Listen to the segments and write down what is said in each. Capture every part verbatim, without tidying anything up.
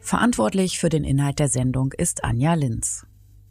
Verantwortlich für den Inhalt der Sendung ist Anja Linz.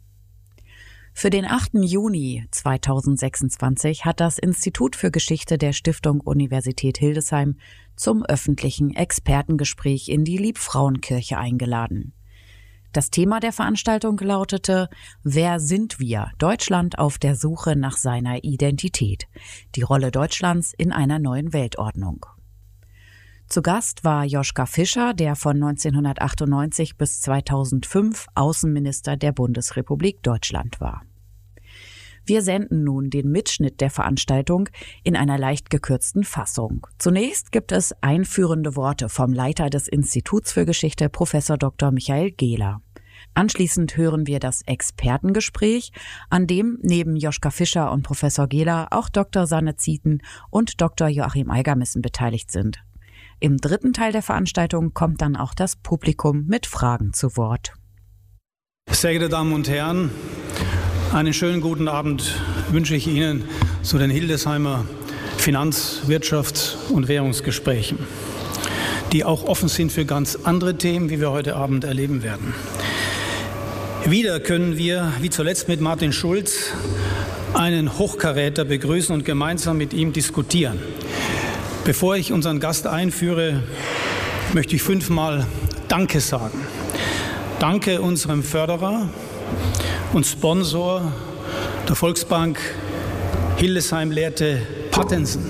Für den achten Juni zweitausendsechsundzwanzig hat das Institut für Geschichte der Stiftung Universität Hildesheim zum öffentlichen Expertengespräch in die Liebfrauenkirche eingeladen. Das Thema der Veranstaltung lautete: Wer sind wir? Deutschland auf der Suche nach seiner Identität. Die Rolle Deutschlands in einer neuen Weltordnung. Zu Gast war Joschka Fischer, der von neunzehnhundertachtundneunzig bis zweitausendfünf Außenminister der Bundesrepublik Deutschland war. Wir senden nun den Mitschnitt der Veranstaltung in einer leicht gekürzten Fassung. Zunächst gibt es einführende Worte vom Leiter des Instituts für Geschichte, Professor Doktor Michael Gehler. Anschließend hören wir das Expertengespräch, an dem neben Joschka Fischer und Professor Gehler auch Doktor Sanne Zieten und Doktor Joachim Eigermissen beteiligt sind. Im dritten Teil der Veranstaltung kommt dann auch das Publikum mit Fragen zu Wort. Sehr geehrte Damen und Herren, einen schönen guten Abend wünsche ich Ihnen zu den Hildesheimer Finanz-, Wirtschafts- und Währungsgesprächen, die auch offen sind für ganz andere Themen, wie wir heute Abend erleben werden. Wieder können wir, wie zuletzt mit Martin Schulz, einen Hochkaräter begrüßen und gemeinsam mit ihm diskutieren. Bevor ich unseren Gast einführe, möchte ich fünfmal Danke sagen. Danke unserem Förderer und Sponsor der Volksbank Hildesheim-Lehrte Pattensen.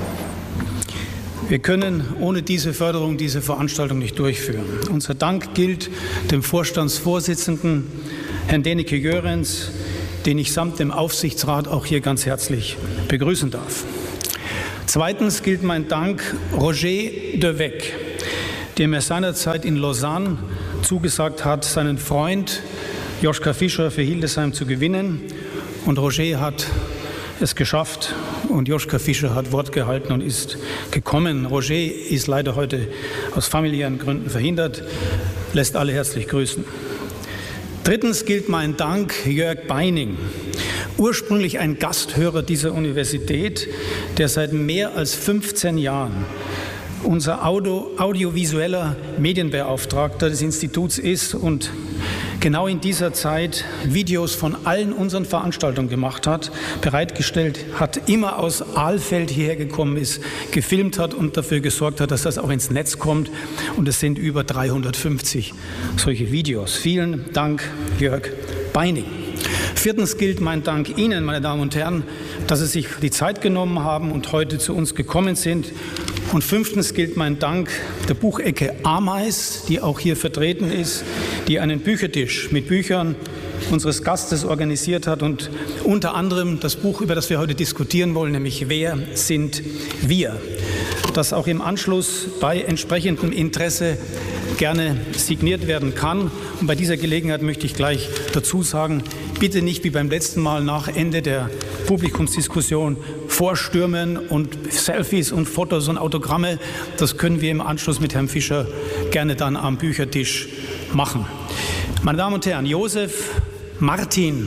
Wir können ohne diese Förderung diese Veranstaltung nicht durchführen. Unser Dank gilt dem Vorstandsvorsitzenden, Herrn Deneke Jörenz, den ich samt dem Aufsichtsrat auch hier ganz herzlich begrüßen darf. Zweitens gilt mein Dank Roger de Weck, der mir seinerzeit in Lausanne zugesagt hat, seinen Freund Joschka Fischer für Hildesheim zu gewinnen. Und Roger hat es geschafft und Joschka Fischer hat Wort gehalten und ist gekommen. Roger ist leider heute aus familiären Gründen verhindert, lässt alle herzlich grüßen. Drittens gilt mein Dank Jörg Beining, ursprünglich ein Gasthörer dieser Universität, der seit mehr als fünfzehn Jahren unser Audio, audiovisueller Medienbeauftragter des Instituts ist und genau in dieser Zeit Videos von allen unseren Veranstaltungen gemacht hat, bereitgestellt hat, immer aus Alfeld hierher gekommen ist, gefilmt hat und dafür gesorgt hat, dass das auch ins Netz kommt. Und es sind über dreihundertfünfzig solche Videos. Vielen Dank, Jörg Beining. Viertens gilt mein Dank Ihnen, meine Damen und Herren, dass Sie sich die Zeit genommen haben und heute zu uns gekommen sind. Und fünftens gilt mein Dank der Buchecke Ameis, die auch hier vertreten ist, die einen Büchertisch mit Büchern unseres Gastes organisiert hat und unter anderem das Buch, über das wir heute diskutieren wollen, nämlich Wer sind wir? Das auch im Anschluss bei entsprechendem Interesse gerne signiert werden kann. Und bei dieser Gelegenheit möchte ich gleich dazu sagen, bitte nicht wie beim letzten Mal nach Ende der Publikumsdiskussion vorstürmen und Selfies und Fotos und Autogramme. Das können wir im Anschluss mit Herrn Fischer gerne dann am Büchertisch machen. Meine Damen und Herren, Josef, Martin,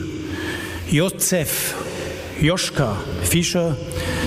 Josef, Joschka Fischer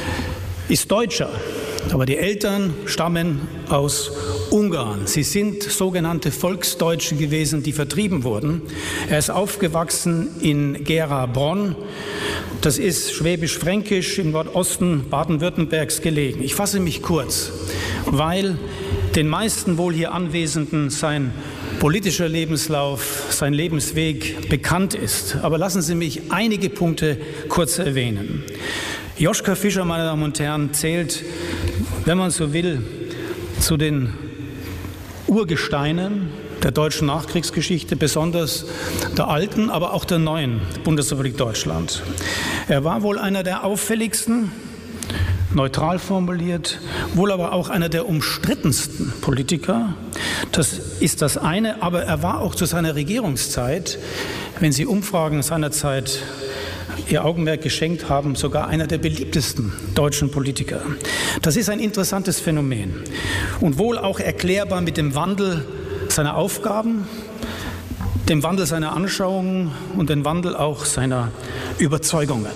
ist Deutscher, aber die Eltern stammen aus Ungarn. Sie sind sogenannte Volksdeutsche gewesen, die vertrieben wurden. Er ist aufgewachsen in Gera-Bronn. Das ist schwäbisch-fränkisch im Nordosten Baden-Württembergs gelegen. Ich fasse mich kurz, weil den meisten wohl hier Anwesenden sein politischer Lebenslauf, sein Lebensweg bekannt ist. Aber lassen Sie mich einige Punkte kurz erwähnen. Joschka Fischer, meine Damen und Herren, zählt, wenn man so will, zu den Urgesteinen der deutschen Nachkriegsgeschichte, besonders der alten, aber auch der neuen Bundesrepublik Deutschland. Er war wohl einer der auffälligsten, neutral formuliert, wohl aber auch einer der umstrittensten Politiker. Das ist das eine, aber er war auch zu seiner Regierungszeit, wenn Sie Umfragen seinerzeit ihr Augenmerk geschenkt haben, sogar einer der beliebtesten deutschen Politiker. Das ist ein interessantes Phänomen und wohl auch erklärbar mit dem Wandel seiner Aufgaben, dem Wandel seiner Anschauungen und dem Wandel auch seiner Überzeugungen.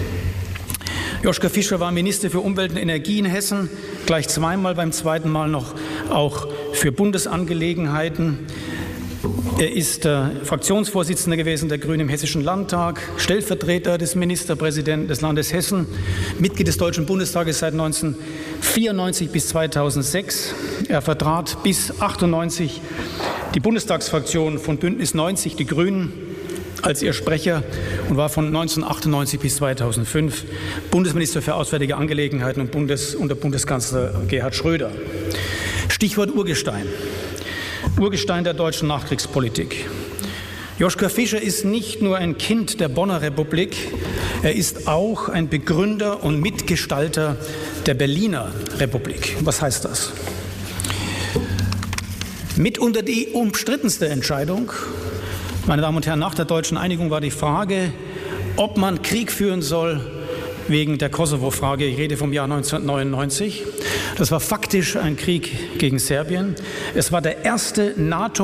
Joschka Fischer war Minister für Umwelt und Energie in Hessen, gleich zweimal, beim zweiten Mal noch auch für Bundesangelegenheiten. Er ist äh, Fraktionsvorsitzender gewesen der Grünen im Hessischen Landtag, Stellvertreter des Ministerpräsidenten des Landes Hessen, Mitglied des Deutschen Bundestages seit neunzehnhundertvierundneunzig bis zweitausendsechs. Er vertrat bis achtundneunzig die Bundestagsfraktion von Bündnis neunzig, die Grünen, als ihr Sprecher und war von neunzehnhundertachtundneunzig bis zweitausendfünf Bundesminister für Auswärtige Angelegenheiten und Bundes- unter Bundeskanzler Gerhard Schröder. Stichwort Urgestein. Urgestein der deutschen Nachkriegspolitik. Joschka Fischer ist nicht nur ein Kind der Bonner Republik, er ist auch ein Begründer und Mitgestalter der Berliner Republik. Was heißt das? Mitunter die umstrittenste Entscheidung, meine Damen und Herren, nach der deutschen Einigung war die Frage, ob man Krieg führen soll wegen der Kosovo-Frage. Ich rede vom Jahr neunzehnhundertneunundneunzig. Das war faktisch ein Krieg gegen Serbien. Es war der erste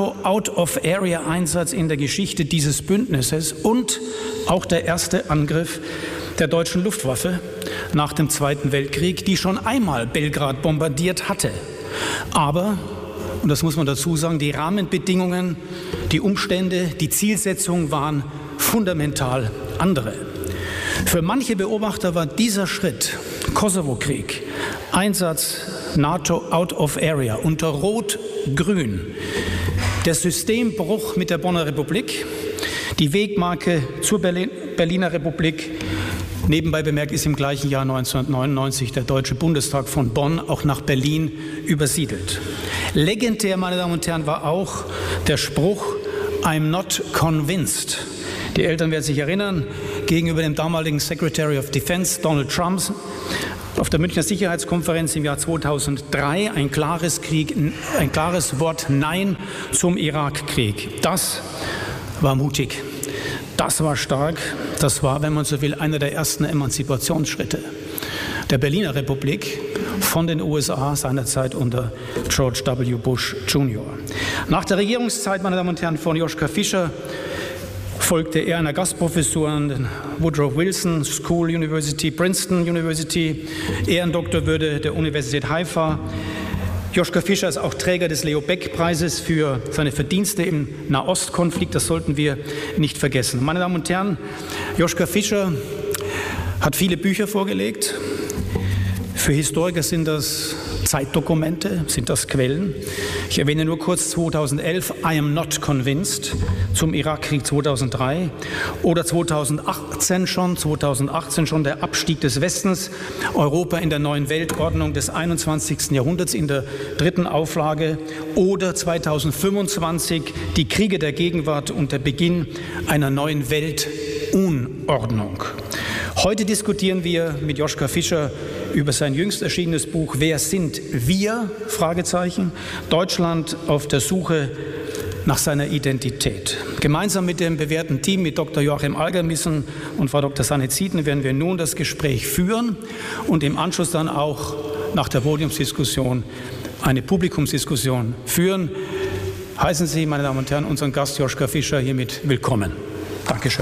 NATO-Out-of-Area-Einsatz in der Geschichte dieses Bündnisses und auch der erste Angriff der deutschen Luftwaffe nach dem Zweiten Weltkrieg, die schon einmal Belgrad bombardiert hatte. Aber, und das muss man dazu sagen, die Rahmenbedingungen, die Umstände, die Zielsetzung waren fundamental andere. Für manche Beobachter war dieser Schritt, Kosovo-Krieg, Einsatz NATO out of area unter Rot-Grün, der Systembruch mit der Bonner Republik, die Wegmarke zur Berlin, Berliner Republik. Nebenbei bemerkt ist im gleichen Jahr neunzehnhundertneunundneunzig der Deutsche Bundestag von Bonn auch nach Berlin übersiedelt. Legendär, meine Damen und Herren, war auch der Spruch I'm not convinced. Die Eltern werden sich erinnern, gegenüber dem damaligen Secretary of Defense Donald Trump auf der Münchner Sicherheitskonferenz im Jahr zweitausenddrei ein klares, Krieg, ein klares Wort Nein zum Irakkrieg. Das war mutig, das war stark, das war, wenn man so will, einer der ersten Emanzipationsschritte der Berliner Republik von den U S A seinerzeit unter George W. Bush Junior Nach der Regierungszeit, meine Damen und Herren, von Joschka Fischer folgte er einer Gastprofessur an der Woodrow Wilson School University, Princeton University, Ehrendoktorwürde der Universität Haifa. Joschka Fischer ist auch Träger des Leo-Baeck-Preises für seine Verdienste im Nahostkonflikt. Das sollten wir nicht vergessen. Meine Damen und Herren, Joschka Fischer hat viele Bücher vorgelegt. Für Historiker sind das Zeitdokumente, sind das Quellen. Ich erwähne nur kurz zweitausendelf I am not convinced zum Irakkrieg zweitausenddrei oder zweitausendachtzehn schon, zweitausendachtzehn schon der Abstieg des Westens, Europa in der neuen Weltordnung des einundzwanzigsten Jahrhunderts in der dritten Auflage oder zweitausendfünfundzwanzig die Kriege der Gegenwart und der Beginn einer neuen Weltunordnung. Heute diskutieren wir mit Joschka Fischer über sein jüngst erschienenes Buch Wer sind wir? Fragezeichen. Deutschland auf der Suche nach seiner Identität. Gemeinsam mit dem bewährten Team mit Doktor Joachim Algermissen und Frau Doktor Sanne Zieten werden wir nun das Gespräch führen und im Anschluss dann auch nach der Podiumsdiskussion eine Publikumsdiskussion führen. Heißen Sie, meine Damen und Herren, unseren Gast Joschka Fischer hiermit willkommen. Dankeschön.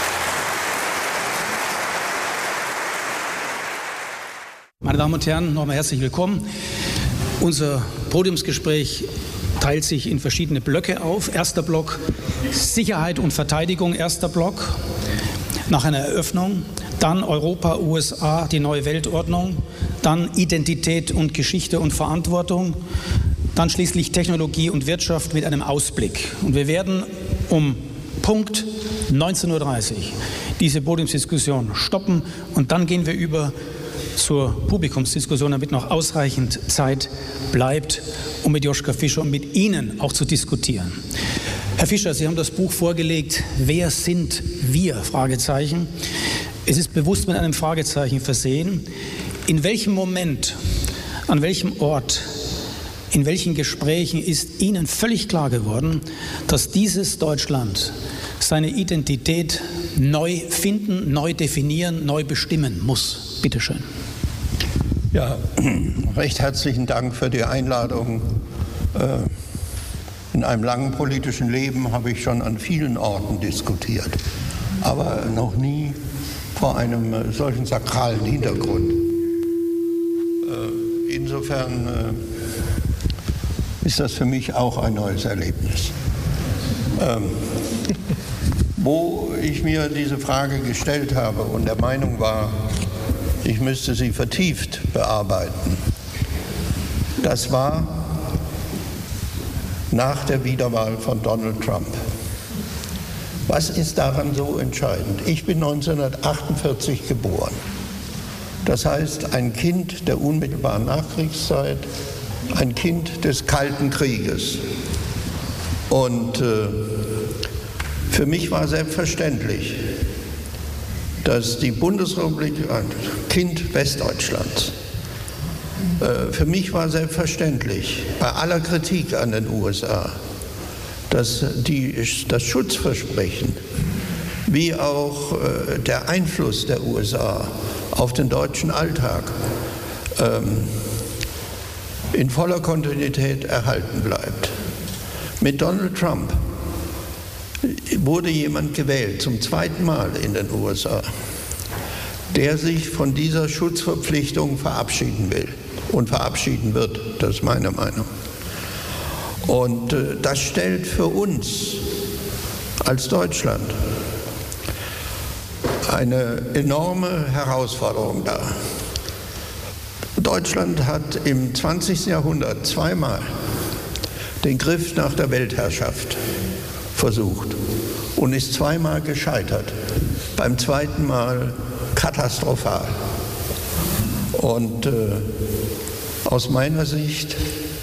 Meine Damen und Herren, nochmal herzlich willkommen. Unser Podiumsgespräch teilt sich in verschiedene Blöcke auf. Erster Block Sicherheit und Verteidigung, erster Block nach einer Eröffnung. Dann Europa, U S A, die neue Weltordnung. Dann Identität und Geschichte und Verantwortung. Dann schließlich Technologie und Wirtschaft mit einem Ausblick. Und wir werden um Punkt neunzehn Uhr dreißig diese Podiumsdiskussion stoppen und dann gehen wir über zur Publikumsdiskussion, damit noch ausreichend Zeit bleibt, um mit Joschka Fischer und mit Ihnen auch zu diskutieren. Herr Fischer, Sie haben das Buch vorgelegt, Wer sind wir? Fragezeichen. Es ist bewusst mit einem Fragezeichen versehen. In welchem Moment, an welchem Ort, in welchen Gesprächen ist Ihnen völlig klar geworden, dass dieses Deutschland seine Identität neu finden, neu definieren, neu bestimmen muss? Bitte schön. Ja, recht herzlichen Dank für die Einladung. In einem langen politischen Leben habe ich schon an vielen Orten diskutiert, aber noch nie vor einem solchen sakralen Hintergrund. Insofern ist das für mich auch ein neues Erlebnis. Ähm, wo ich mir diese Frage gestellt habe und der Meinung war, ich müsste sie vertieft bearbeiten, das war nach der Wiederwahl von Donald Trump. Was ist daran so entscheidend? Ich bin neunzehnhundertachtundvierzig geboren. Das heißt, ein Kind der unmittelbaren Nachkriegszeit, ein Kind des Kalten Krieges. Und äh, für mich war selbstverständlich, dass die Bundesrepublik, ein Kind Westdeutschlands, äh, für mich war selbstverständlich, bei aller Kritik an den U S A, dass die, das Schutzversprechen wie auch äh, der Einfluss der U S A auf den deutschen Alltag ähm, in voller Kontinuität erhalten bleibt. Mit Donald Trump wurde jemand gewählt, zum zweiten Mal in den U S A, der sich von dieser Schutzverpflichtung verabschieden will und verabschieden wird. Das ist meine Meinung. Und äh, das stellt für uns als Deutschland eine enorme Herausforderung dar. Deutschland hat im zwanzigsten Jahrhundert zweimal den Griff nach der Weltherrschaft versucht und ist zweimal gescheitert. Beim zweiten Mal katastrophal. Und äh, aus meiner Sicht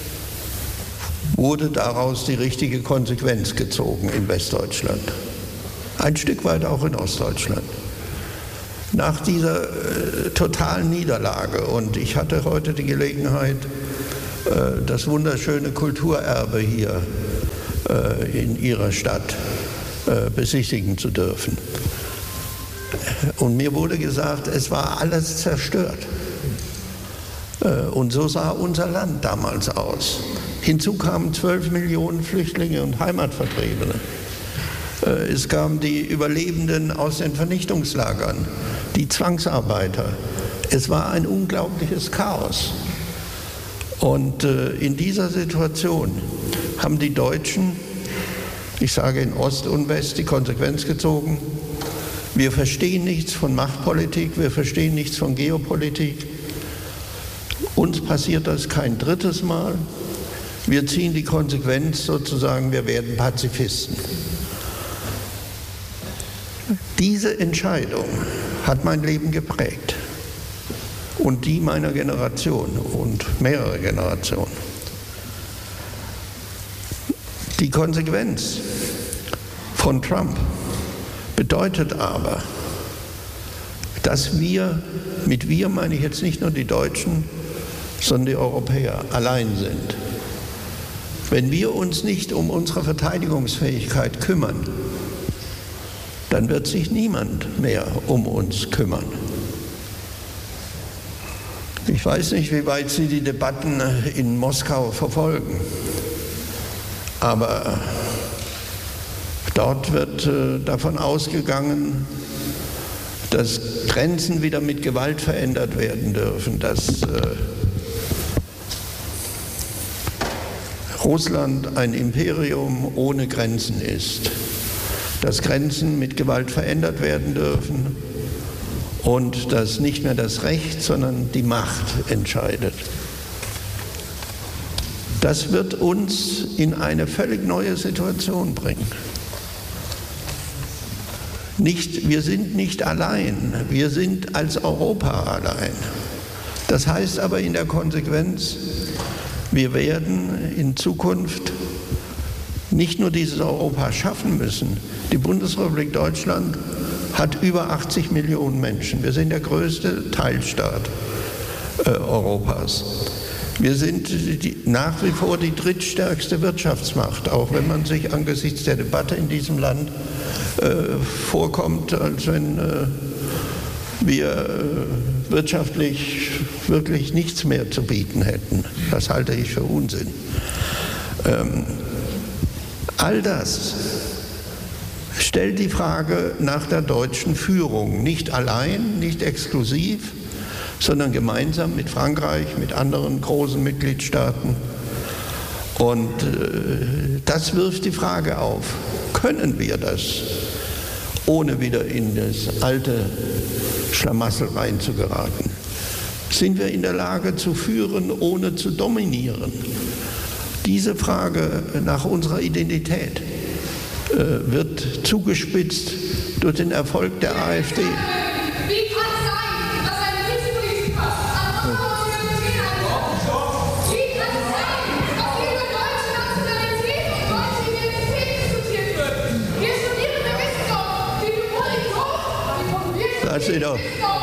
wurde daraus die richtige Konsequenz gezogen in Westdeutschland. Ein Stück weit auch in Ostdeutschland. Nach dieser äh, totalen Niederlage, und ich hatte heute die Gelegenheit, äh, das wunderschöne Kulturerbe hier äh, in Ihrer Stadt äh, besichtigen zu dürfen. Und mir wurde gesagt, es war alles zerstört. Äh, und so sah unser Land damals aus. Hinzu kamen zwölf Millionen Flüchtlinge und Heimatvertriebene. Es kamen die Überlebenden aus den Vernichtungslagern, die Zwangsarbeiter. Es war ein unglaubliches Chaos. Und in dieser Situation haben die Deutschen, ich sage in Ost und West, die Konsequenz gezogen. Wir verstehen nichts von Machtpolitik, wir verstehen nichts von Geopolitik. Uns passiert das kein drittes Mal. Wir ziehen die Konsequenz sozusagen, wir werden Pazifisten. Diese Entscheidung hat mein Leben geprägt und die meiner Generation und mehrere Generationen. Die Konsequenz von Trump bedeutet aber, dass wir, mit wir meine ich jetzt nicht nur die Deutschen, sondern die Europäer allein sind. Wenn wir uns nicht um unsere Verteidigungsfähigkeit kümmern, dann wird sich niemand mehr um uns kümmern. Ich weiß nicht, wie weit Sie die Debatten in Moskau verfolgen, aber dort wird äh, davon ausgegangen, dass Grenzen wieder mit Gewalt verändert werden dürfen, dass äh, Russland ein Imperium ohne Grenzen ist, dass Grenzen mit Gewalt verändert werden dürfen und dass nicht mehr das Recht, sondern die Macht entscheidet. Das wird uns in eine völlig neue Situation bringen. Nicht, wir sind nicht allein, wir sind als Europa allein. Das heißt aber in der Konsequenz, wir werden in Zukunft nicht nur dieses Europa schaffen müssen. Die Bundesrepublik Deutschland hat über achtzig Millionen Menschen. Wir sind der größte Teilstaat äh, Europas. Wir sind die, nach wie vor die drittstärkste Wirtschaftsmacht, auch wenn man sich angesichts der Debatte in diesem Land äh, vorkommt, als wenn äh, wir äh, wirtschaftlich wirklich nichts mehr zu bieten hätten. Das halte ich für Unsinn. Ähm, all das stellt die Frage nach der deutschen Führung, nicht allein, nicht exklusiv, sondern gemeinsam mit Frankreich, mit anderen großen Mitgliedstaaten. Und äh, das wirft die Frage auf, Können wir das, ohne wieder in das alte Schlamassel reinzugeraten? Sind wir in der Lage zu führen, ohne zu dominieren? Diese Frage nach unserer Identität äh, wird zugespitzt durch den Erfolg der AfD. Wie kann es sein, dass ein Justizpolitiker an Homogenität hat? Wie kann es sein, dass hier über deutsche Nationalität und deutsche Identität diskutiert wird? Wir studieren, wir wissen doch, die Politik, die formuliert sich. Das ist doch.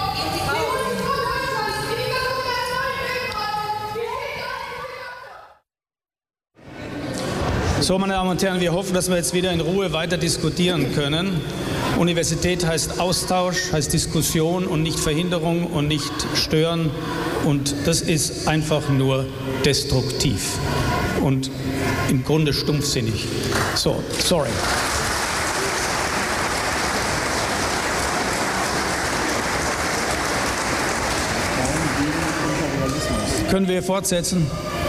So, meine Damen und Herren, wir hoffen, dass wir jetzt wieder in Ruhe weiter diskutieren können. Universität heißt Austausch, heißt Diskussion und nicht Verhinderung und nicht Stören. Und das ist einfach nur destruktiv und im Grunde stumpfsinnig. So, sorry. Können wir fortsetzen?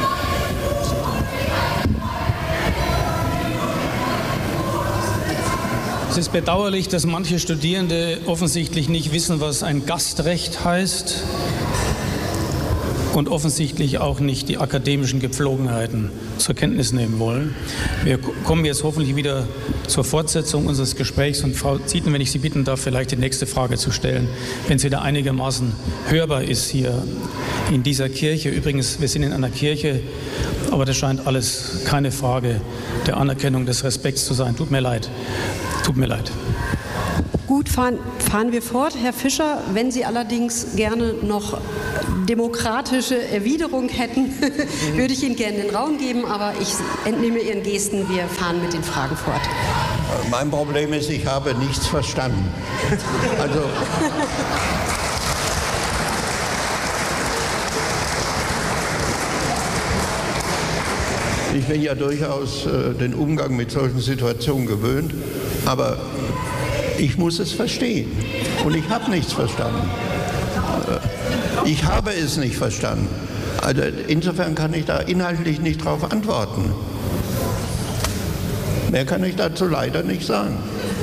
Es ist bedauerlich, dass manche Studierende offensichtlich nicht wissen, was ein Gastrecht heißt und offensichtlich auch nicht die akademischen Gepflogenheiten zur Kenntnis nehmen wollen. Wir kommen jetzt hoffentlich wieder zur Fortsetzung unseres Gesprächs und Frau Zieten, wenn ich Sie bitten darf, vielleicht die nächste Frage zu stellen, wenn es wieder einigermaßen hörbar ist hier in dieser Kirche. Übrigens, wir sind in einer Kirche, aber das scheint alles keine Frage der Anerkennung des Respekts zu sein. Tut mir leid. Tut mir leid. Gut, fahren, fahren wir fort. Herr Fischer, wenn Sie allerdings gerne noch demokratische Erwiderung hätten, würde ich Ihnen gerne den Raum geben, aber ich entnehme Ihren Gesten, wir fahren mit den Fragen fort. Mein Problem ist, ich habe nichts verstanden. Also... Ich bin ja durchaus äh, den Umgang mit solchen Situationen gewöhnt, aber ich muss es verstehen und ich habe nichts verstanden. Äh, ich habe es nicht verstanden. Also insofern kann ich da inhaltlich nicht darauf antworten. Mehr kann ich dazu leider nicht sagen.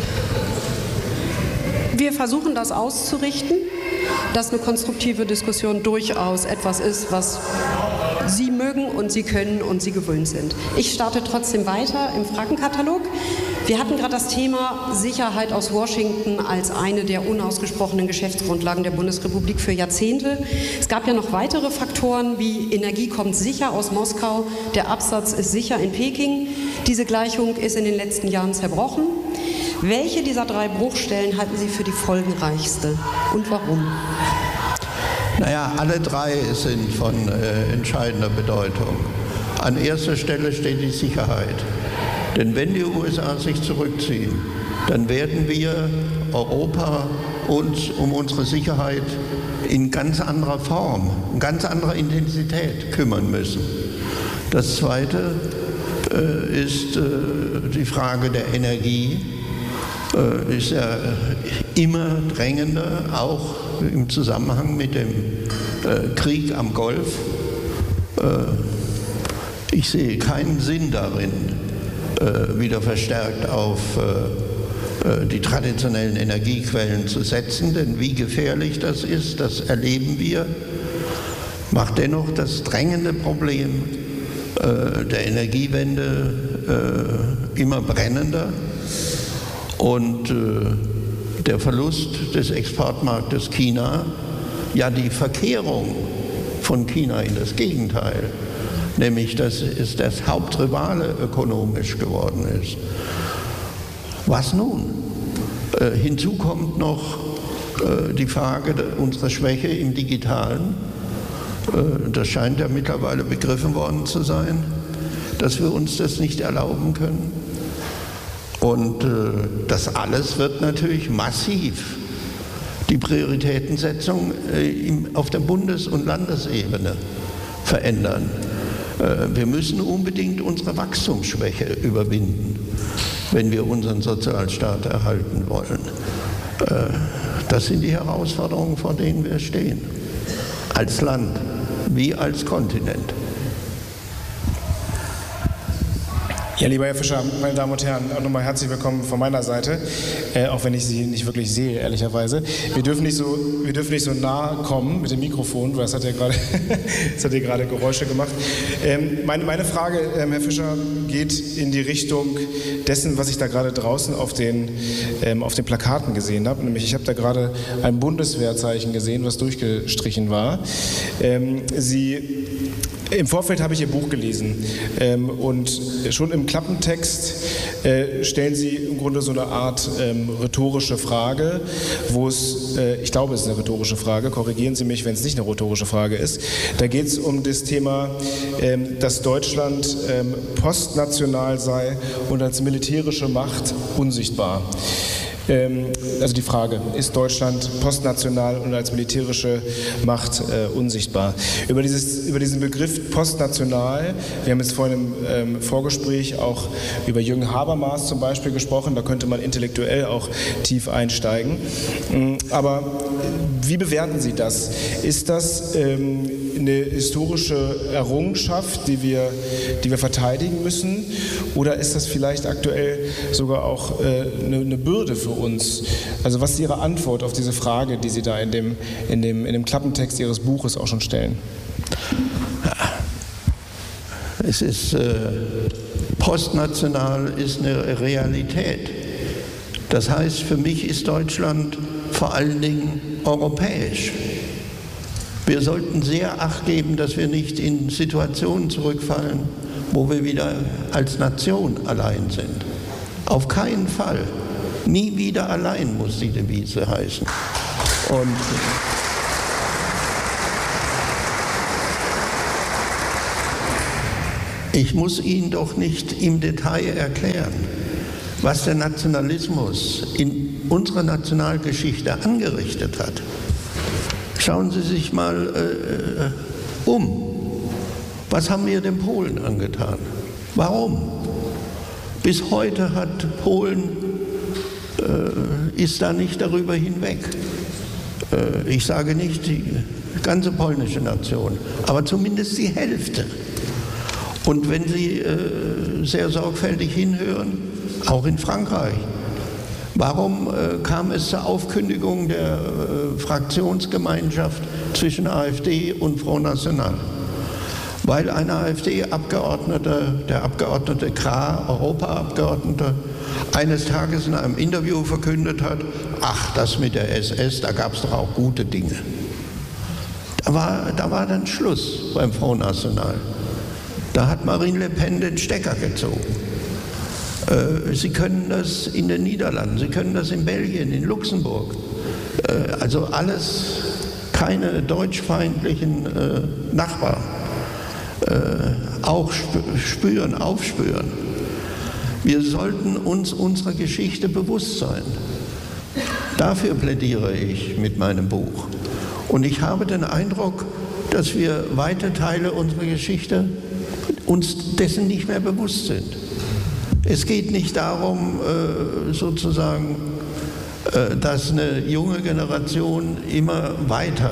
Wir versuchen das auszurichten, dass eine konstruktive Diskussion durchaus etwas ist, was Sie mögen und Sie können und Sie gewöhnt sind. Ich starte trotzdem weiter im Fragenkatalog. Wir hatten gerade das Thema Sicherheit aus Washington als eine der unausgesprochenen Geschäftsgrundlagen der Bundesrepublik für Jahrzehnte. Es gab ja noch weitere Faktoren wie Energie kommt sicher aus Moskau, der Absatz ist sicher in Peking. Diese Gleichung ist in den letzten Jahren zerbrochen. Welche dieser drei Bruchstellen halten Sie für die folgenreichste und warum? Naja, alle drei sind von äh, entscheidender Bedeutung. An erster Stelle steht die Sicherheit. Denn wenn die U S A sich zurückziehen, dann werden wir Europa uns um unsere Sicherheit in ganz anderer Form, in ganz anderer Intensität kümmern müssen. Das Zweite äh, ist äh, die Frage der Energie. Äh, ist ja immer drängender, auch im Zusammenhang mit dem äh, Krieg am Golf. Äh, ich sehe keinen Sinn darin, äh, wieder verstärkt auf äh, die traditionellen Energiequellen zu setzen, denn wie gefährlich das ist, das erleben wir, macht dennoch das drängende Problem äh, der Energiewende äh, immer brennender und äh, der Verlust des Exportmarktes China, ja die Verkehrung von China in das Gegenteil, nämlich dass es das Hauptrivale ökonomisch geworden ist. Was nun? Äh, hinzu kommt noch äh, die Frage unserer Schwäche im Digitalen. Äh, das scheint ja mittlerweile begriffen worden zu sein, dass wir uns das nicht erlauben können. Und äh, das alles wird natürlich massiv die Prioritätensetzung äh, im, auf der Bundes- und Landesebene verändern. Äh, wir müssen unbedingt unsere Wachstumsschwäche überwinden, wenn wir unseren Sozialstaat erhalten wollen. Äh, das sind die Herausforderungen, vor denen wir stehen, als Land wie als Kontinent. Ja, lieber Herr Fischer, meine Damen und Herren, auch nochmal herzlich willkommen von meiner Seite, äh, auch wenn ich Sie nicht wirklich sehe, ehrlicherweise. Wir dürfen nicht so, wir dürfen nicht so nah kommen mit dem Mikrofon, weil das hat ja gerade, das hat ja gerade Geräusche gemacht. Ähm, meine, meine Frage, ähm, Herr Fischer, geht in die Richtung dessen, was ich da gerade draußen auf den, ähm, auf den Plakaten gesehen habe. Nämlich, ich habe da gerade ein Bundeswehrzeichen gesehen, was durchgestrichen war. Ähm, Sie Im Vorfeld habe ich Ihr Buch gelesen ähm, und schon im Klappentext äh, stellen Sie im Grunde so eine Art ähm, rhetorische Frage, wo es, äh, ich glaube, es ist eine rhetorische Frage, korrigieren Sie mich, wenn es nicht eine rhetorische Frage ist. Da geht es um das Thema, ähm, dass Deutschland ähm, postnational sei und als militärische Macht unsichtbar. Also die Frage, ist Deutschland postnational und als militärische Macht äh, unsichtbar? Über, dieses, über diesen Begriff postnational, wir haben jetzt vorhin im ähm, Vorgespräch auch über Jürgen Habermas zum Beispiel gesprochen, da könnte man intellektuell auch tief einsteigen. Aber wie bewerten Sie das? Ist das ähm, eine historische Errungenschaft, die wir, die wir verteidigen müssen? Oder ist das vielleicht aktuell sogar auch äh, eine, eine Bürde für uns? Also was ist Ihre Antwort auf diese Frage, die Sie da in dem, in dem, in dem Klappentext Ihres Buches auch schon stellen? Es ist äh, postnational ist eine Realität. Das heißt, für mich ist Deutschland vor allen Dingen europäisch. Wir sollten sehr Acht geben, dass wir nicht in Situationen zurückfallen, wo wir wieder als Nation allein sind. Auf keinen Fall. Nie wieder allein muss die Devise heißen. Und ich muss Ihnen doch nicht im Detail erklären, was der Nationalismus in unserer Nationalgeschichte angerichtet hat. Schauen Sie sich mal äh, um. Was haben wir den Polen angetan? Warum? Bis heute hat Polen, äh, ist da nicht darüber hinweg. Äh, ich sage nicht die ganze polnische Nation, aber zumindest die Hälfte. Und wenn Sie äh, sehr sorgfältig hinhören, auch in Frankreich, warum äh, kam es zur Aufkündigung der äh, Fraktionsgemeinschaft zwischen AfD und Front National? Weil ein AfD-Abgeordneter, der Abgeordnete Krah, Europaabgeordneter, eines Tages in einem Interview verkündet hat, ach, das mit der S S, da gab es doch auch gute Dinge. Da war, da war dann Schluss beim Front National. Da hat Marine Le Pen den Stecker gezogen. Äh, Sie können das in den Niederlanden, Sie können das in Belgien, in Luxemburg. Äh, also alles keine deutschfeindlichen äh, Nachbarn. Äh, auch spüren, aufspüren. Wir sollten uns unserer Geschichte bewusst sein. Dafür plädiere ich mit meinem Buch. Und ich habe den Eindruck, dass wir weite Teile unserer Geschichte uns dessen nicht mehr bewusst sind. Es geht nicht darum, äh, sozusagen, äh, dass eine junge Generation immer weiter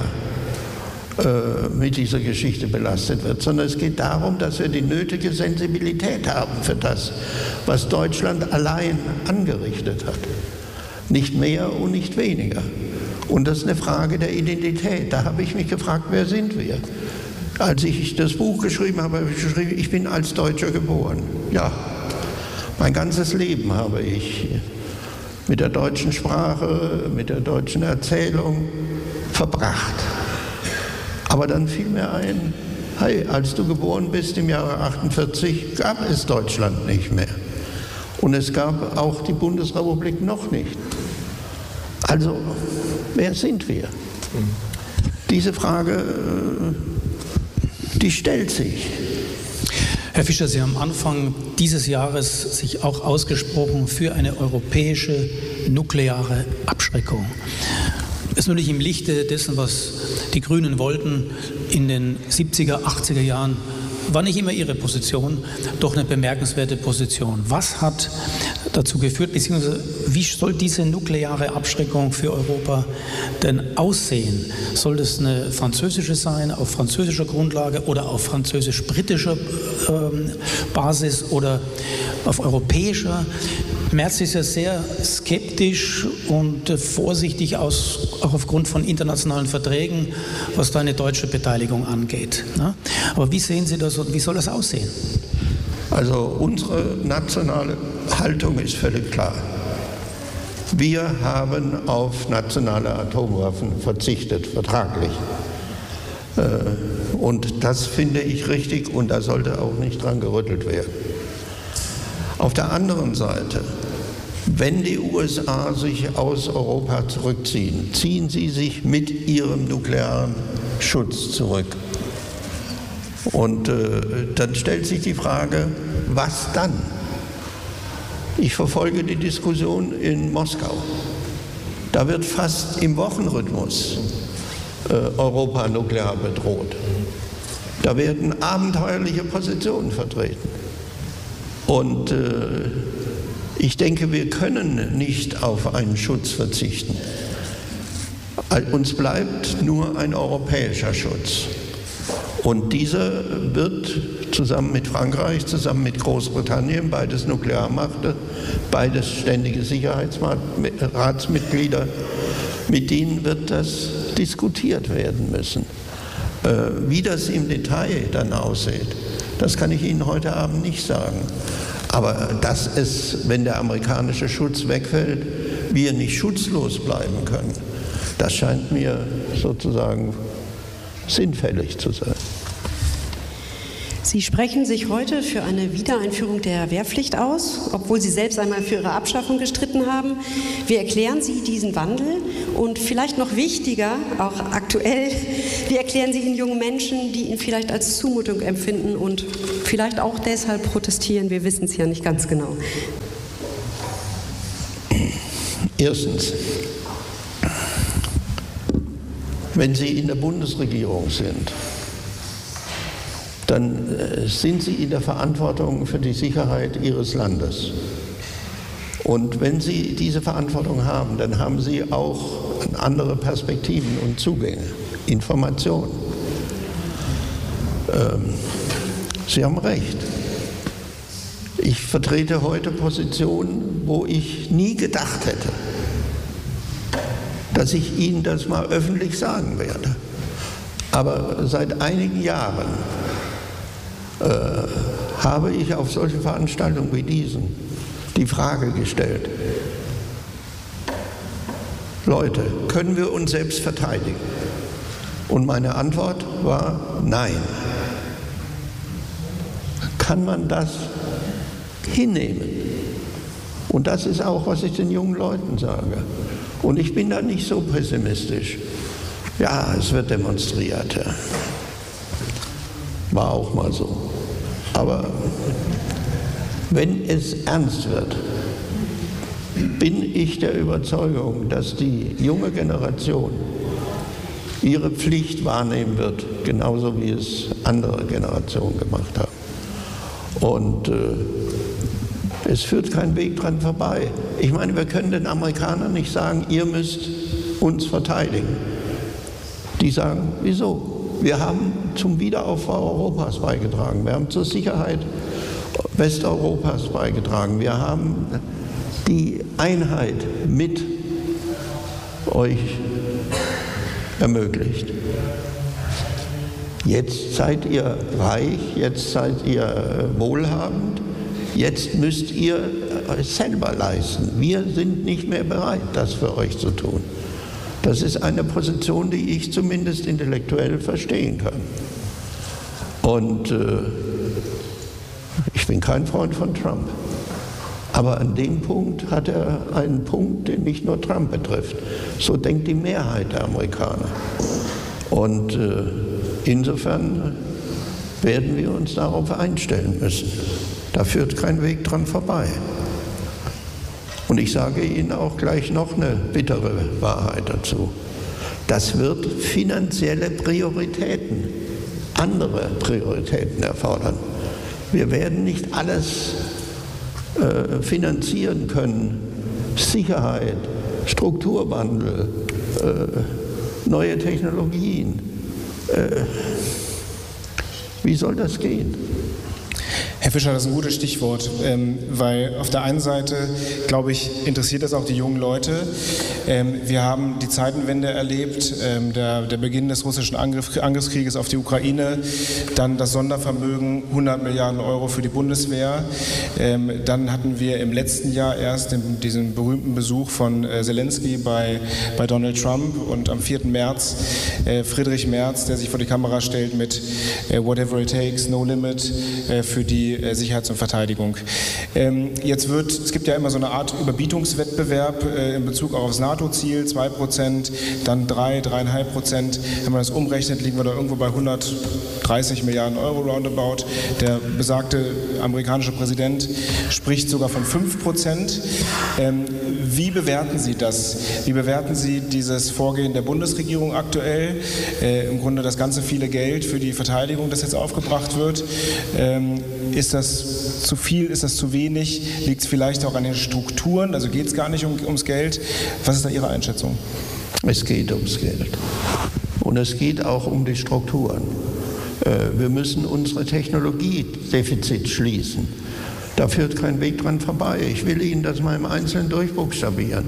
mit dieser Geschichte belastet wird, sondern es geht darum, dass wir die nötige Sensibilität haben für das, was Deutschland allein angerichtet hat. Nicht mehr und nicht weniger. Und das ist eine Frage der Identität. Da habe ich mich gefragt, wer sind wir? Als ich das Buch geschrieben habe, habe ich geschrieben, ich bin als Deutscher geboren. Ja, mein ganzes Leben habe ich mit der deutschen Sprache, mit der deutschen Erzählung verbracht. Aber dann fiel mir ein, hey, als du geboren bist im Jahre achtundvierzig, gab es Deutschland nicht mehr. Und es gab auch die Bundesrepublik noch nicht. Also, wer sind wir? Diese Frage, die stellt sich. Herr Fischer, Sie haben Anfang dieses Jahres sich auch ausgesprochen für eine europäische nukleare Abschreckung. Das ist natürlich im Lichte dessen, was die Grünen wollten, in den siebziger, achtziger Jahren war nicht immer Ihre Position, doch eine bemerkenswerte Position. Was hat dazu geführt, beziehungsweise wie soll diese nukleare Abschreckung für Europa denn aussehen? Soll das eine französische sein, auf französischer Grundlage oder auf französisch-britischer ähm, Basis oder auf europäischer? Merz ist ja sehr skeptisch und äh, vorsichtig, aus, auch aufgrund von internationalen Verträgen, was da eine deutsche Beteiligung angeht. Ne? Aber wie sehen Sie das und wie soll das aussehen? Also unsere nationale Haltung ist völlig klar. Wir haben auf nationale Atomwaffen verzichtet, vertraglich. Äh, und das finde ich richtig und da sollte auch nicht dran gerüttelt werden. Auf der anderen Seite, wenn die U S A sich aus Europa zurückziehen, ziehen sie sich mit ihrem nuklearen Schutz zurück. Und äh, dann stellt sich die Frage, was dann? Ich verfolge die Diskussion in Moskau. Da wird fast im Wochenrhythmus äh, Europa nuklear bedroht. Da werden abenteuerliche Positionen vertreten. Und äh, ich denke, wir können nicht auf einen Schutz verzichten. Uns bleibt nur ein europäischer Schutz. Und dieser wird zusammen mit Frankreich, zusammen mit Großbritannien, beides Nuklearmächte, beides ständige Sicherheitsratsmitglieder, mit denen wird das diskutiert werden müssen. Äh, wie das im Detail dann aussieht, das kann ich Ihnen heute Abend nicht sagen. Aber dass es, wenn der amerikanische Schutz wegfällt, wir nicht schutzlos bleiben können, das scheint mir sozusagen sinnfällig zu sein. Sie sprechen sich heute für eine Wiedereinführung der Wehrpflicht aus, obwohl Sie selbst einmal für ihre Abschaffung gestritten haben. Wie erklären Sie diesen Wandel? Und vielleicht noch wichtiger, auch aktuell, wie erklären Sie ihn jungen Menschen, die ihn vielleicht als Zumutung empfinden und vielleicht auch deshalb protestieren? Wir wissen es ja nicht ganz genau. Erstens, wenn Sie in der Bundesregierung sind, dann sind Sie in der Verantwortung für die Sicherheit Ihres Landes. Und wenn Sie diese Verantwortung haben, dann haben Sie auch andere Perspektiven und Zugänge, Informationen. Ähm, Sie haben recht. Ich vertrete heute Positionen, wo ich nie gedacht hätte, dass ich Ihnen das mal öffentlich sagen werde. Aber seit einigen Jahren äh, habe ich auf solche Veranstaltungen wie diesen die Frage gestellt: Leute, können wir uns selbst verteidigen? Und meine Antwort war nein. Kann man das hinnehmen? Und das ist auch, was ich den jungen Leuten sage. Und ich bin da nicht so pessimistisch. Ja, es wird demonstriert. Ja. War auch mal so. Aber wenn es ernst wird, bin ich der Überzeugung, dass die junge Generation ihre Pflicht wahrnehmen wird, genauso wie es andere Generationen gemacht haben. Und äh, es führt kein Weg dran vorbei. Ich meine, wir können den Amerikanern nicht sagen, ihr müsst uns verteidigen. Die sagen, wieso? Wir haben zum Wiederaufbau Europas beigetragen. Wir haben zur Sicherheit Westeuropas beigetragen. Wir haben die Einheit mit euch ermöglicht. Jetzt seid ihr reich, jetzt seid ihr wohlhabend, jetzt müsst ihr es selber leisten. Wir sind nicht mehr bereit, das für euch zu tun. Das ist eine Position, die ich zumindest intellektuell verstehen kann. Und äh, ich bin kein Freund von Trump. Aber an dem Punkt hat er einen Punkt, den nicht nur Trump betrifft. So denkt die Mehrheit der Amerikaner. Und äh, insofern werden wir uns darauf einstellen müssen. Da führt kein Weg dran vorbei. Und ich sage Ihnen auch gleich noch eine bittere Wahrheit dazu. Das wird finanzielle Prioritäten andere Prioritäten erfordern. Wir werden nicht alles äh, finanzieren können. Sicherheit, Strukturwandel, äh, neue Technologien. Äh, wie soll das gehen? Herr Fischer, das ist ein gutes Stichwort, ähm, weil auf der einen Seite, glaube ich, interessiert das auch die jungen Leute. Ähm, wir haben die Zeitenwende erlebt, ähm, der, der Beginn des russischen Angriff, Angriffskrieges auf die Ukraine, dann das Sondervermögen, hundert Milliarden Euro für die Bundeswehr. Ähm, dann hatten wir im letzten Jahr erst den, diesen berühmten Besuch von äh, Zelensky bei, bei Donald Trump und am vierten März äh, Friedrich Merz, der sich vor die Kamera stellt mit äh, Whatever it takes, no limit äh, für die Sicherheits- und Verteidigung. Ähm, jetzt wird, es gibt ja immer so eine Art Überbietungswettbewerb äh, in Bezug auf das NATO-Ziel, zwei Prozent, dann drei, dreieinhalb Prozent. Wenn man das umrechnet, liegen wir da irgendwo bei hundertdreißig Milliarden Euro roundabout. Der besagte amerikanische Präsident spricht sogar von fünf Prozent. Ähm, wie bewerten Sie das? Wie bewerten Sie dieses Vorgehen der Bundesregierung aktuell? Äh, im Grunde das ganze viele Geld für die Verteidigung, das jetzt aufgebracht wird. Ähm, Ist das zu viel, ist das zu wenig? Liegt es vielleicht auch an den Strukturen? Also geht es gar nicht um, ums Geld? Was ist da Ihre Einschätzung? Es geht ums Geld. Und es geht auch um die Strukturen. Wir müssen unsere Technologiedefizit schließen. Da führt kein Weg dran vorbei. Ich will Ihnen das mal im Einzelnen durchbuchstabieren.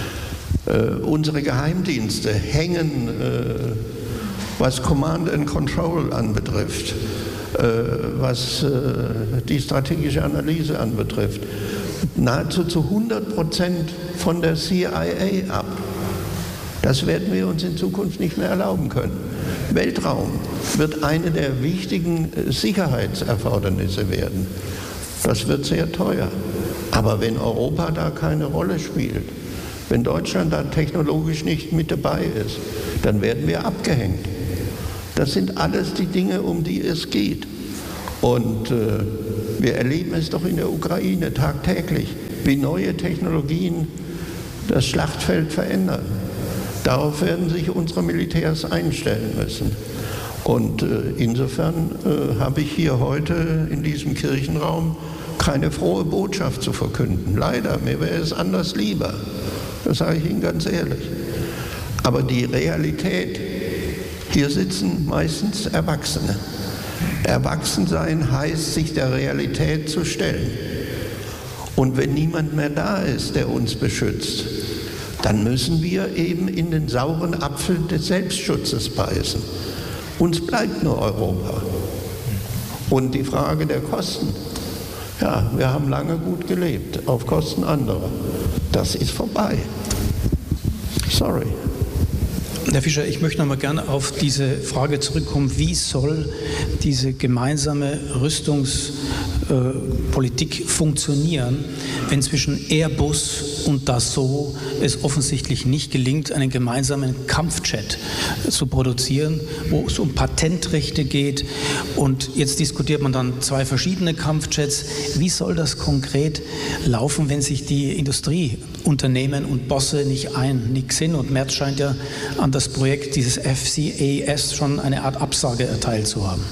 Unsere Geheimdienste hängen, was Command and Control anbetrifft, was die strategische Analyse anbetrifft, nahezu zu hundert Prozent von der C I A ab. Das werden wir uns in Zukunft nicht mehr erlauben können. Weltraum wird eine der wichtigen Sicherheitserfordernisse werden. Das wird sehr teuer. Aber wenn Europa da keine Rolle spielt, wenn Deutschland da technologisch nicht mit dabei ist, dann werden wir abgehängt. Das sind alles die Dinge, um die es geht. Und äh, wir erleben es doch in der Ukraine tagtäglich, wie neue Technologien das Schlachtfeld verändern. Darauf werden sich unsere Militärs einstellen müssen. Und äh, insofern äh, habe ich hier heute in diesem Kirchenraum keine frohe Botschaft zu verkünden. Leider, mir wäre es anders lieber. Das sage ich Ihnen ganz ehrlich. Aber die Realität, hier sitzen meistens Erwachsene. Erwachsensein heißt, sich der Realität zu stellen. Und wenn niemand mehr da ist, der uns beschützt, dann müssen wir eben in den sauren Apfel des Selbstschutzes beißen. Uns bleibt nur Europa. Und die Frage der Kosten. Ja, wir haben lange gut gelebt, auf Kosten anderer. Das ist vorbei. Sorry. Herr Fischer, ich möchte noch mal gerne auf diese Frage zurückkommen, wie soll diese gemeinsame Rüstungspolitik funktionieren, wenn zwischen Airbus und Dassault es offensichtlich nicht gelingt, einen gemeinsamen Kampfjet zu produzieren, wo es um Patentrechte geht, und jetzt diskutiert man dann zwei verschiedene Kampfjets. Wie soll das konkret laufen, wenn sich die Industrieunternehmen und Bosse nicht einig sind? Und Merz scheint ja an das Projekt dieses F C A S schon eine Art Absage erteilt zu haben.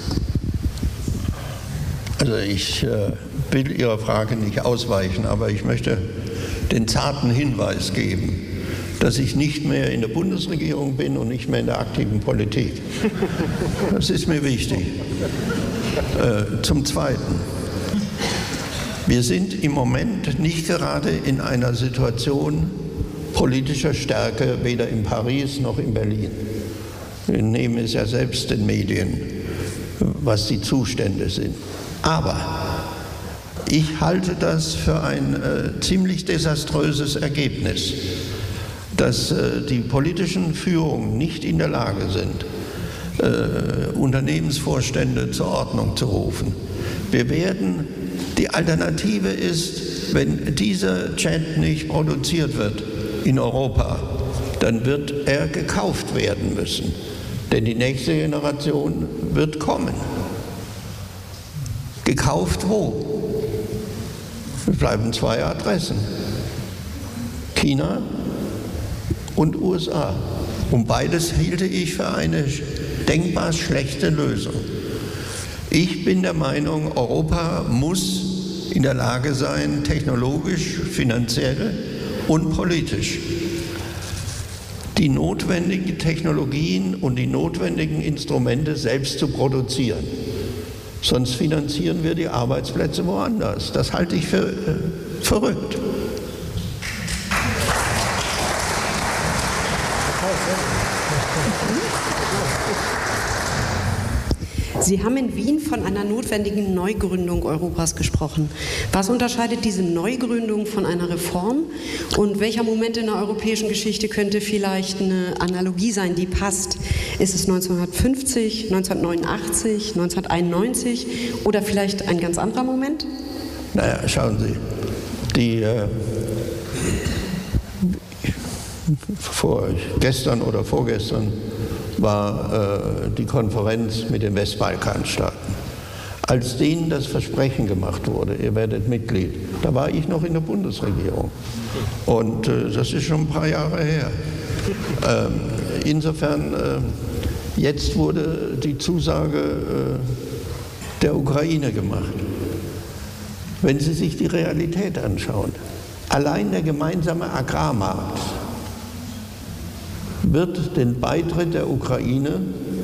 Also ich äh, will Ihrer Frage nicht ausweichen, aber ich möchte den zarten Hinweis geben, dass ich nicht mehr in der Bundesregierung bin und nicht mehr in der aktiven Politik. Das ist mir wichtig. Äh, zum Zweiten. Wir sind im Moment nicht gerade in einer Situation politischer Stärke, weder in Paris noch in Berlin. Wir nehmen es ja selbst den Medien, was die Zustände sind. Aber ich halte das für ein äh, ziemlich desaströses Ergebnis, dass äh, die politischen Führungen nicht in der Lage sind, äh, Unternehmensvorstände zur Ordnung zu rufen. Wir werden, die Alternative ist, wenn dieser Jet nicht produziert wird in Europa, dann wird er gekauft werden müssen. Denn die nächste Generation wird kommen. Gekauft wo? Es bleiben zwei Adressen. China und U S A. Und beides hielte ich für eine denkbar schlechte Lösung. Ich bin der Meinung, Europa muss in der Lage sein, technologisch, finanziell und politisch die notwendigen Technologien und die notwendigen Instrumente selbst zu produzieren. Sonst finanzieren wir die Arbeitsplätze woanders. Das halte ich für äh, verrückt. Sie haben in Wien von einer notwendigen Neugründung Europas gesprochen. Was unterscheidet diese Neugründung von einer Reform? Und welcher Moment in der europäischen Geschichte könnte vielleicht eine Analogie sein, die passt? Ist es neunzehnhundertfünfzig, neunzehnhundertneunundachtzig, neunzehnhunderteinundneunzig oder vielleicht ein ganz anderer Moment? Naja, schauen Sie, die äh, vor, gestern oder vorgestern war äh, die Konferenz mit den Westbalkanstaaten. Als denen das Versprechen gemacht wurde, ihr werdet Mitglied, da war ich noch in der Bundesregierung. Und äh, das ist schon ein paar Jahre her. Ähm, insofern, äh, jetzt wurde die Zusage äh, der Ukraine gemacht. Wenn Sie sich die Realität anschauen, allein der gemeinsame Agrarmarkt wird den Beitritt der Ukraine,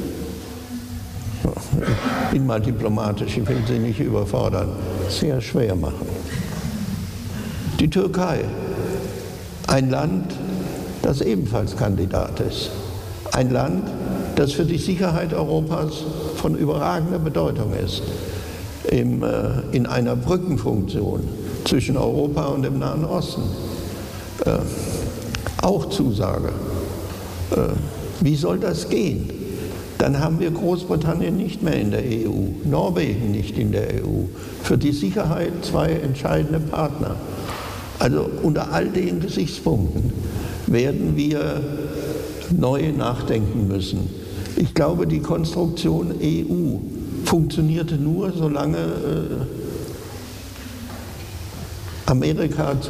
ich bin mal diplomatisch, ich will Sie nicht überfordern, sehr schwer machen. Die Türkei, ein Land, das ebenfalls Kandidat ist, ein Land, das für die Sicherheit Europas von überragender Bedeutung ist, im, äh, in einer Brückenfunktion zwischen Europa und dem Nahen Osten, äh, auch Zusage. Wie soll das gehen? Dann haben wir Großbritannien nicht mehr in der E U, Norwegen nicht in der E U. Für die Sicherheit zwei entscheidende Partner. Also unter all den Gesichtspunkten werden wir neu nachdenken müssen. Ich glaube, die Konstruktion E U funktionierte nur, solange äh, Amerika